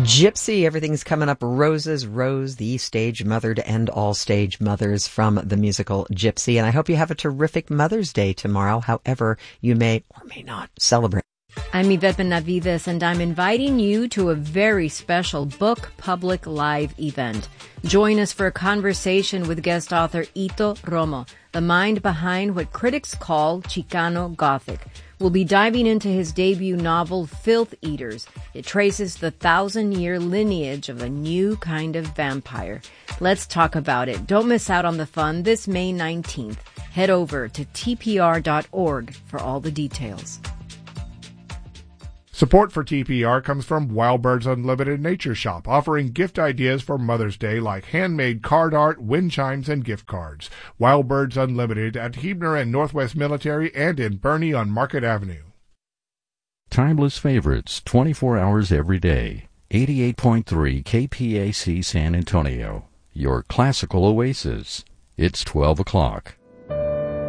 Gypsy, everything's coming up. Roses, Rose, the stage mother to end all stage mothers from the musical Gypsy. And I hope you have a terrific Mother's Day tomorrow, however you may or may not celebrate. I'm Yvette Benavides, and I'm inviting you to a very special Book Public Live event. Join us for a conversation with guest author Ito Romo, the mind behind what critics call Chicano Gothic. We'll be diving into his debut novel, Filth Eaters. It traces the 1,000-year lineage of a new kind of vampire. Let's talk about it. Don't miss out on the fun this May 19th. Head over to tpr.org for all the details. Support for TPR comes from Wild Birds Unlimited Nature Shop, offering gift ideas for Mother's Day like handmade card art, wind chimes, and gift cards. Wild Birds Unlimited at Huebner and Northwest Military and in Bernie on Market Avenue. Timeless favorites, 24 hours every day. 88.3 KPAC San Antonio, your classical oasis. It's 12 o'clock.